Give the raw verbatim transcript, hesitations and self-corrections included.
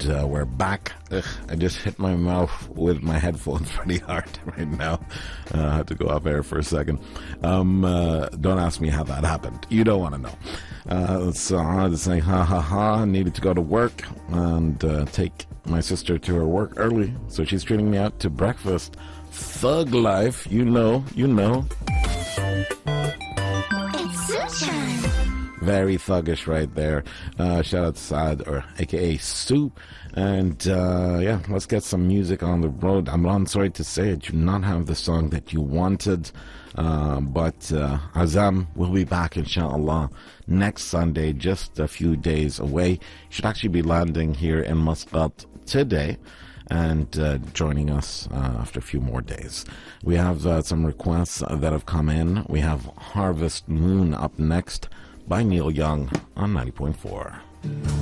And uh, we're back. Ugh, I just hit my mouth with my headphones pretty hard right now. Uh, I had to go off air for a second. Um, uh, don't ask me how that happened. You don't want to know. Uh, so I wanted to say ha ha ha. I needed to go to work and uh, take my sister to her work early. So she's treating me out to breakfast. Thug life. You know, you know. It's Sue time. Very thuggish right there. Uh, shout out to Saad, or A K A Sue. And uh, yeah, let's get some music on the road. I'm, I'm sorry to say I do not have the song that you wanted. Uh, but uh, Azam will be back, inshallah, next Sunday, just a few days away. Should actually be landing here in Muscat today and uh, joining us uh, after a few more days. We have uh, some requests that have come in. We have Harvest Moon up next by Neil Young on ninety point four.